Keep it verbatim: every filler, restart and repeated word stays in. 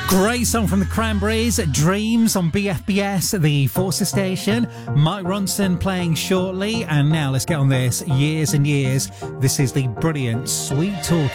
Great song from the Cranberries, Dreams on B F B S, the Forces station. Mike Ronson playing shortly, and now let's get on this. Years and Years. This is the brilliant Sweet Talking.